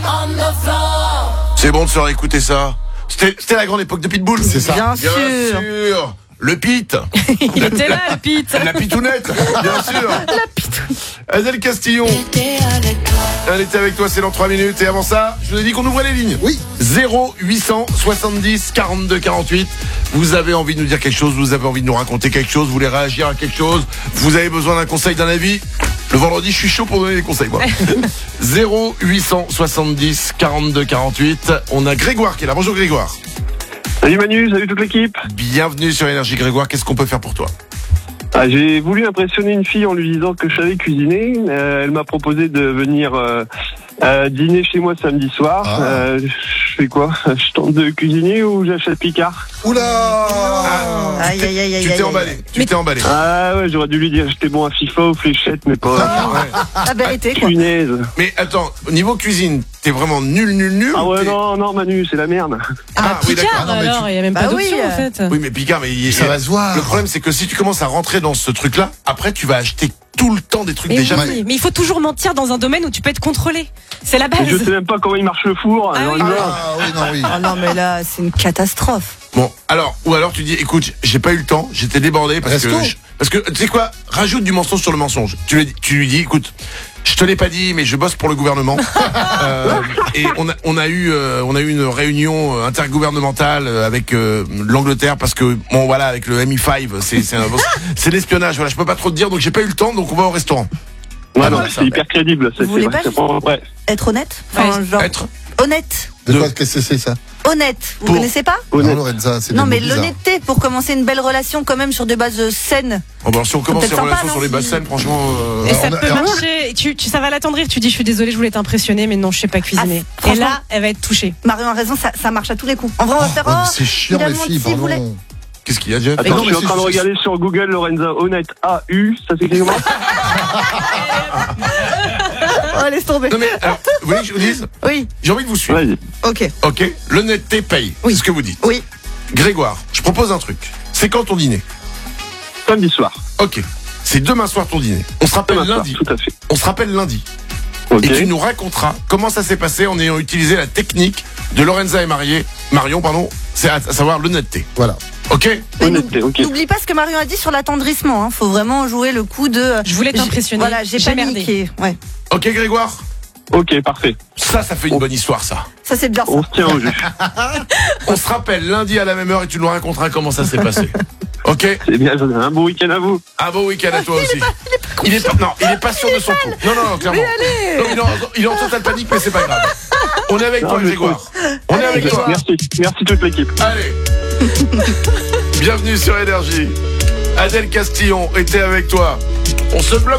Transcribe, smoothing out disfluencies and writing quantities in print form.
C'est bon de se réécouter ça. C'était la grande époque de Pitbull. C'est ça. Bien Bien sûr. sûr. Le Pete. Il était là, le Pete. La pitounette, bien sûr. La pitoune. Adèle Castillon. Elle était avec toi, c'est dans 3 minutes. Et avant ça, je vous ai dit qu'on ouvrait les lignes. Oui. 0870 42 48. Vous avez envie de nous dire quelque chose, vous avez envie de nous raconter quelque chose, vous voulez réagir à quelque chose, vous avez besoin d'un conseil, d'un avis. Le vendredi, je suis chaud pour donner des conseils, moi. 0870 42 48. On a Grégoire qui est là. Bonjour Grégoire. Salut Manu, salut toute l'équipe. Bienvenue sur Énergie Grégoire. Qu'est-ce qu'on peut faire pour toi? J'ai voulu impressionner une fille en lui disant que je savais cuisiner. Elle m'a proposé de venir dîner chez moi samedi soir. Je fais quoi? Je tente de cuisiner ou j'achète Picard? Oula. Aïe, aïe, aïe, aïe. Tu t'es emballé. Tu t'es emballé. Ah ouais, j'aurais dû lui dire j'étais bon à FIFA ou fléchette, mais pas... Ouais. La vérité, quoi. Punaise. Mais attends, au niveau cuisine, t'es vraiment nul. Ah ouais, T'es- non Manu, c'est la merde. Ah, oui, d'accord. Picard, Ah non, mais alors, il n'y a même Bah pas oui, d'option, en fait. Oui, mais Picard, mais Ça va se voir. Le problème, c'est que si tu commences à rentrer dans ce truc-là, après, tu vas acheter tout le temps des trucs Mais, déjà oui, faits. mais il faut toujours mentir dans un domaine où tu peux être contrôlé. C'est la base. Et je sais même pas comment il marche le four. Ah alors oui. il va. Ah oui, non, oui. Oh non, mais là, c'est une catastrophe. Bon, alors, ou alors tu dis, écoute, j'ai pas eu le temps, j'étais débordé parce Resto. que tu sais quoi, rajoute du mensonge sur le mensonge. Tu lui dis, écoute, je te l'ai pas dit, mais je bosse pour le gouvernement. Et on a eu une réunion intergouvernementale avec l'Angleterre parce que bon voilà, avec le MI5, c'est l'espionnage. Voilà, je peux pas trop te dire, donc j'ai pas eu le temps, donc on va au restaurant. Ouais, non, voilà, ça. c'est hyper crédible. Vous voulez pas Ouais. Être honnête? Enfin, Ouais. genre, Être honnête. De quoi qu'est-ce que c'est ça? Honnête. Vous Pour- connaissez pas? Honnête. Non, Lorenza, c'est Non, des mais mots bizarres. l'honnêteté pour commencer une belle relation quand même sur des bases saines. Bon, bah, si on commence les peut-être relations sympa, sur les non bassins, franchement. Et ça on a- peut marcher. Ça va l'attendrir. Tu dis, je suis désolée, je voulais t'impressionner, mais non, je sais pas cuisiner. Ah, Et là, franchement- elle va être touchée. Marion a raison, ça marche à tous les coups. En vrai, on va faire. Ouais, mais Oh, c'est chiant, les finalement, filles, si vous voulez- pardon. Qu'est-ce qu'il y a, Jeff? Attends, non, je mais suis en c'est train de juste- regarder sur Google Lorenza Honnête AU, ça s'écrit comment? Oh, laisse tomber. Non mais, alors, vous voulez que je vous dise? Oui, J'ai envie de vous suivre. Vas-y. ok. Ok? L'honnêteté paye. Oui. C'est ce que vous dites. Oui. Grégoire, je propose un truc. C'est quand ton dîner? Samedi soir. Ok. C'est demain soir ton dîner. On se rappelle Demain soir, lundi. tout à fait. On se rappelle lundi. Ok. Et tu nous raconteras comment ça s'est passé en ayant utilisé la technique de Lorenza et Marion, c'est à savoir l'honnêteté. Voilà. Ok? Mais Honnêteté, ok. N'oublie pas ce que Marion a dit sur l'attendrissement. Hein. Faut vraiment jouer le coup de. Je voulais t'impressionner. Voilà, j'ai merdé. paniqué. Ouais. Ok, Grégoire? Ok, parfait. Ça fait une bonne histoire, ça. Ça c'est bien ça. On se tient au jus. On se rappelle lundi à la même heure et tu nous raconteras comment ça s'est passé. Ok? C'est bien, un bon week-end à vous. Un bon week-end à toi aussi. Il est pas sûr de son coup. Non, clairement. Non, il est en totale panique, mais c'est pas grave. On est avec Non, toi, mais Grégoire. On est avec toi. Merci toute l'équipe. Allez. Bienvenue sur Énergie. Adèle Castillon était avec toi. On se bloque.